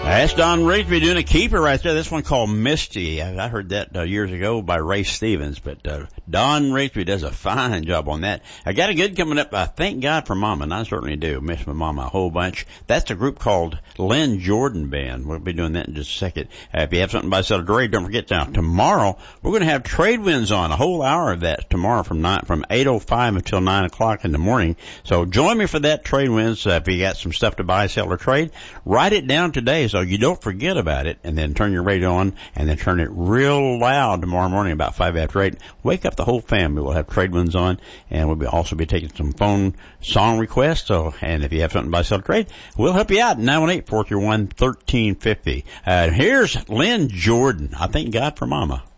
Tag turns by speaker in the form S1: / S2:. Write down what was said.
S1: That's Don Rigsby doing a keeper right there. This one called Misty. I heard that years ago by Ray Stevens, but Don Rigsby does a fine job on that. I got a good coming up. Thank God for Mama, and I certainly do. Miss my mama a whole bunch. That's a group called Lynn Jordan Band. We'll be doing that in just a second. If you have something by sell trade, don't forget now. Tomorrow we're going to have Trade Winds on, a whole hour of that tomorrow from 8:05 until 9 o'clock in the morning. So join me for that Trade Winds. If you got some stuff to buy, sell, or trade, write it down today so you don't forget about it, and then turn your radio on, and then turn it real loud tomorrow morning about 5 after 8. Wake up the whole family. We'll have Trade Winds on, and we'll also be taking some phone song requests. So, and if you have something to buy, sell, trade, we'll help you out. 918-431-1350. Here's Lynn Jordan. I thank God for Mama.